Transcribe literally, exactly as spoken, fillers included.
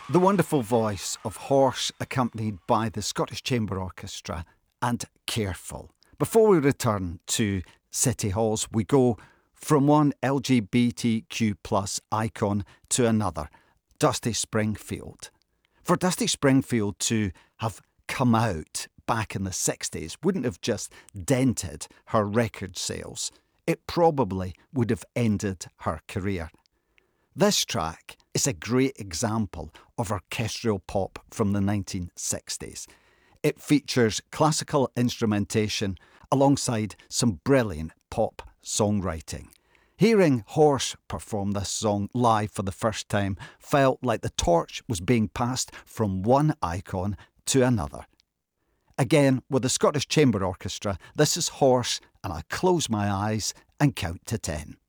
The wonderful voice of Horse, accompanied by the Scottish Chamber Orchestra, and Careful. Before we return to City Halls, we go from one L G B T Q plus icon to another, Dusty Springfield. For Dusty Springfield to have come out back in the sixties wouldn't have just dented her record sales. It probably would have ended her career. This track is a great example of orchestral pop from the nineteen sixties. It features classical instrumentation alongside some brilliant pop songwriting. Hearing Horse perform this song live for the first time felt like the torch was being passed from one icon to another. Again, with the Scottish Chamber Orchestra, this is Horse, and I close my eyes and count to ten.